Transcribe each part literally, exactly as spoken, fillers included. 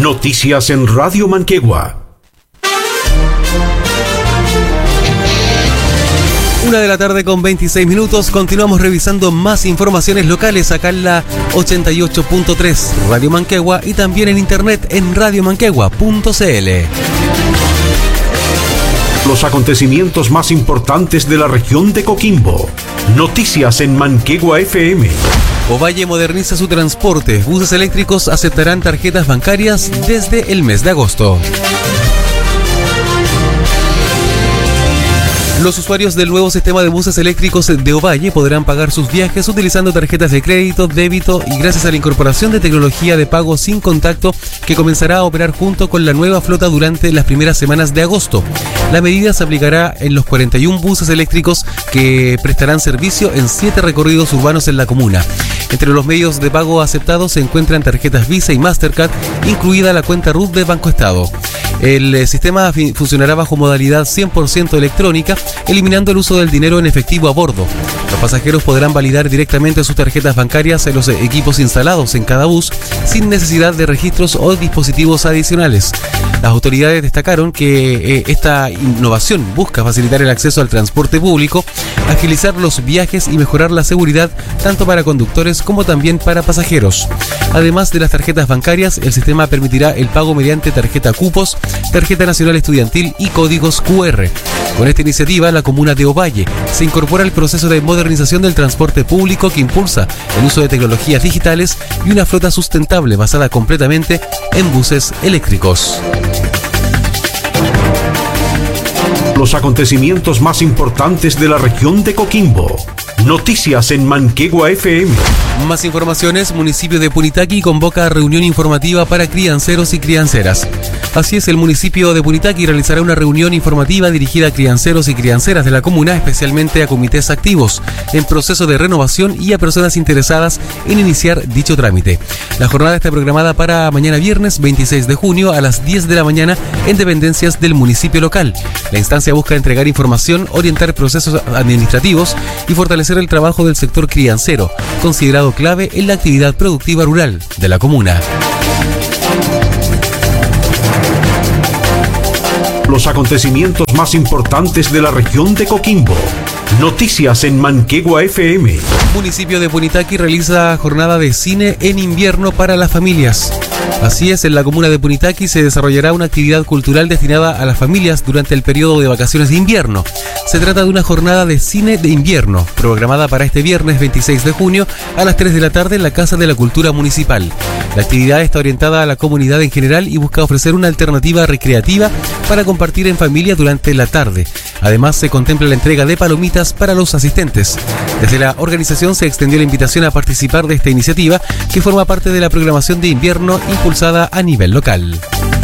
Noticias en Radio Manquegua. Una de la tarde con veintiséis minutos. Continuamos revisando más informaciones locales acá en la ochenta y ocho punto tres Radio Manquegua y también en internet en radio manquegua punto c l. Los acontecimientos más importantes de la región de Coquimbo. Noticias en Manquegua F M. Ovalle moderniza su transporte. Buses eléctricos aceptarán tarjetas bancarias desde el mes de agosto. Los usuarios del nuevo sistema de buses eléctricos de Ovalle podrán pagar sus viajes utilizando tarjetas de crédito, débito y gracias a la incorporación de tecnología de pago sin contacto que comenzará a operar junto con la nueva flota durante las primeras semanas de agosto. La medida se aplicará en los cuarenta y uno buses eléctricos que prestarán servicio en siete recorridos urbanos en la comuna. Entre los medios de pago aceptados se encuentran tarjetas Visa y Mastercard, incluida la cuenta R U T de Banco Estado. El sistema funcionará bajo modalidad cien por ciento electrónica, eliminando el uso del dinero en efectivo a bordo. Los pasajeros podrán validar directamente sus tarjetas bancarias en los equipos instalados en cada bus, sin necesidad de registros o dispositivos adicionales. Las autoridades destacaron que eh, esta innovación busca facilitar el acceso al transporte público, agilizar los viajes y mejorar la seguridad tanto para conductores como también para pasajeros. Además de las tarjetas bancarias, el sistema permitirá el pago mediante tarjeta cupos, tarjeta nacional estudiantil y códigos Q R. Con esta iniciativa, la comuna de Ovalle se incorpora al proceso de modernización del transporte público que impulsa el uso de tecnologías digitales y una flota sustentable basada completamente en buses eléctricos. Los acontecimientos más importantes de la región de Coquimbo. Noticias en Manquegua F M. Más informaciones. Municipio de Punitaqui convoca reunión informativa para crianceros y crianceras. Así es, el municipio de Punitaqui realizará una reunión informativa dirigida a crianceros y crianceras de la comuna, especialmente a comités activos en proceso de renovación y a personas interesadas en iniciar dicho trámite. La jornada está programada para mañana viernes veintiséis de junio a las diez de la mañana en dependencias del municipio local. La instancia busca entregar información, orientar procesos administrativos y fortalecer el trabajo del sector criancero, considerado clave en la actividad productiva rural de la comuna. Los acontecimientos más importantes de la región de Coquimbo. Noticias en Manquegua F M. Municipio de Punitaqui realiza jornada de cine en invierno para las familias. Así es, en la comuna de Punitaqui se desarrollará una actividad cultural destinada a las familias durante el periodo de vacaciones de invierno. Se trata de una jornada de cine de invierno, programada para este viernes veintiséis de junio a las tres de la tarde en la Casa de la Cultura Municipal. La actividad está orientada a la comunidad en general y busca ofrecer una alternativa recreativa para compartir en familia durante la tarde. Además, se contempla la entrega de palomitas para los asistentes. Desde la organización se extendió la invitación a participar de esta iniciativa, que forma parte de la programación de invierno impulsada a nivel local.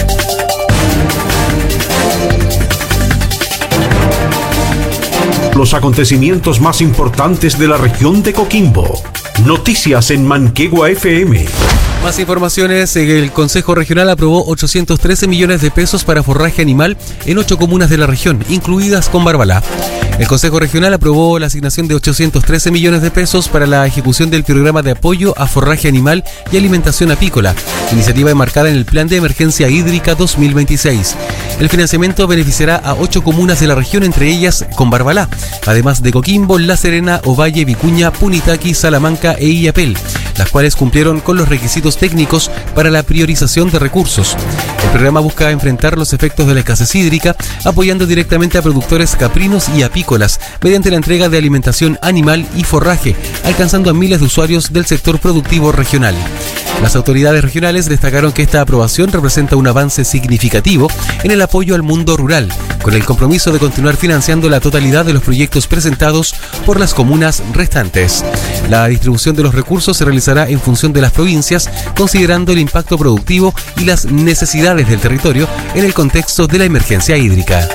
Los acontecimientos más importantes de la región de Coquimbo. Noticias en Manquegua F M. Más informaciones. El Consejo Regional aprobó ochocientos trece millones de pesos para forraje animal en ocho comunas de la región, incluidas Combarbalá. El Consejo Regional aprobó la asignación de ochocientos trece millones de pesos para la ejecución del programa de apoyo a forraje animal y alimentación apícola, iniciativa enmarcada en el Plan de Emergencia Hídrica dos mil veintiséis. El financiamiento beneficiará a ocho comunas de la región, entre ellas Combarbalá, además de Coquimbo, La Serena, Ovalle, Vicuña, Punitaqui, Salamanca e Illapel, las cuales cumplieron con los requisitos técnicos para la priorización de recursos. El programa busca enfrentar los efectos de la escasez hídrica, apoyando directamente a productores caprinos y apícolas mediante la entrega de alimentación animal y forraje, alcanzando a miles de usuarios del sector productivo regional. Las autoridades regionales destacaron que esta aprobación representa un avance significativo en el apoyo al mundo rural, con el compromiso de continuar financiando la totalidad de los proyectos presentados por las comunas restantes. La distribución de los recursos se realizará en función de las provincias, considerando el impacto productivo y las necesidades del territorio en el contexto de la emergencia hídrica.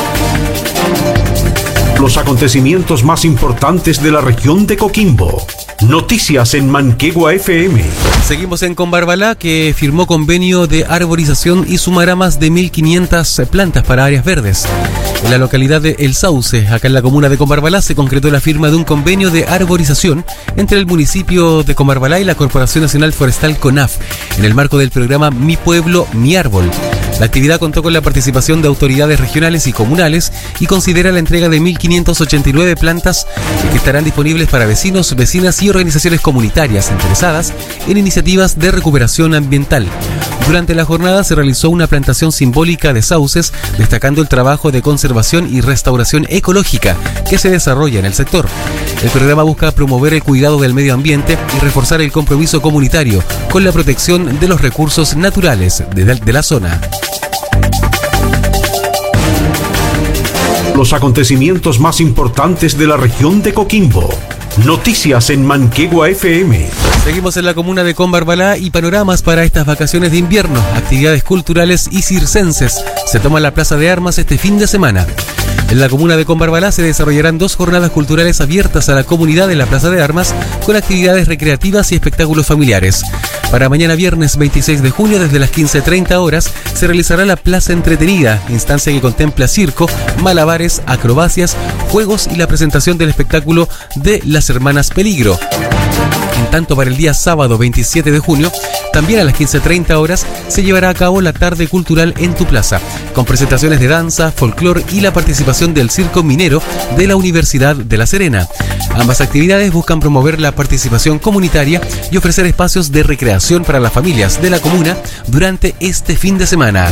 Los acontecimientos más importantes de la región de Coquimbo. Noticias en Manquegua F M. Seguimos en Combarbalá, que firmó convenio de arborización y sumará más de mil quinientas plantas para áreas verdes. En la localidad de El Sauce, acá en la comuna de Combarbalá, se concretó la firma de un convenio de arborización entre el municipio de Combarbalá y la Corporación Nacional Forestal CONAF, en el marco del programa Mi Pueblo, Mi Árbol. La actividad contó con la participación de autoridades regionales y comunales y considera la entrega de mil quinientas ochenta y nueve plantas que estarán disponibles para vecinos, vecinas y organizaciones comunitarias interesadas en iniciativas de recuperación ambiental. Durante la jornada se realizó una plantación simbólica de sauces, destacando el trabajo de conservación y restauración ecológica que se desarrolla en el sector. El programa busca promover el cuidado del medio ambiente y reforzar el compromiso comunitario con la protección de los recursos naturales de, de la zona. Los acontecimientos más importantes de la región de Coquimbo. Noticias en Manquegua F M. Seguimos en la comuna de Combarbalá y panoramas para estas vacaciones de invierno. Actividades culturales y circenses. Se toma la Plaza de Armas este fin de semana. En la comuna de Combarbalá se desarrollarán dos jornadas culturales abiertas a la comunidad de la Plaza de Armas con actividades recreativas y espectáculos familiares. Para mañana viernes veintiséis de junio, desde las quince treinta horas, se realizará la Plaza Entretenida, instancia que contempla circo, malabares, acrobacias, juegos y la presentación del espectáculo de Las Hermanas Peligro. En tanto, para el día sábado veintisiete de junio, también a las quince treinta horas, se llevará a cabo la tarde cultural en tu plaza, con presentaciones de danza, folclor y la participación del Circo Minero de la Universidad de La Serena. Ambas actividades buscan promover la participación comunitaria y ofrecer espacios de recreación para las familias de la comuna durante este fin de semana.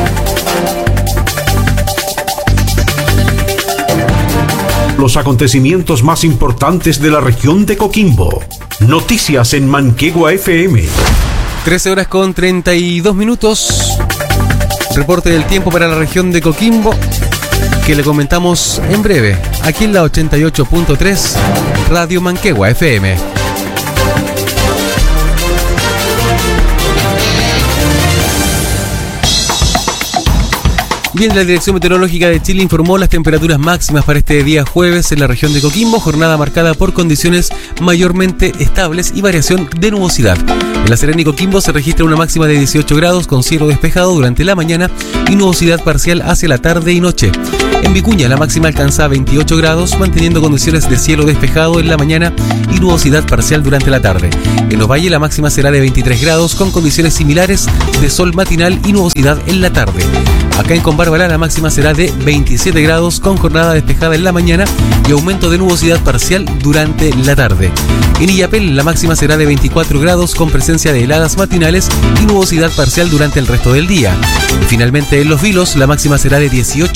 Los acontecimientos más importantes de la región de Coquimbo. Noticias en Manquegua F M. trece horas con treinta y dos minutos. Reporte del tiempo para la región de Coquimbo, que le comentamos en breve, aquí en la ochenta y ocho punto tres, Radio Manquegua F M. Bien, la Dirección Meteorológica de Chile informó las temperaturas máximas para este día jueves en la región de Coquimbo, jornada marcada por condiciones mayormente estables y variación de nubosidad. En La Serena y Coquimbo se registra una máxima de dieciocho grados con cielo despejado durante la mañana y nubosidad parcial hacia la tarde y noche. En Vicuña la máxima alcanza veintiocho grados, manteniendo condiciones de cielo despejado en la mañana y nubosidad parcial durante la tarde. En Ovalle la máxima será de veintitrés grados con condiciones similares de sol matinal y nubosidad en la tarde. Acá en Combarbalá la máxima será de veintisiete grados con jornada despejada en la mañana y aumento de nubosidad parcial durante la tarde. En Illapel la máxima será de veinticuatro grados con presencia de heladas matinales y nubosidad parcial durante el resto del día. Finalmente en Los Vilos la máxima será de dieciocho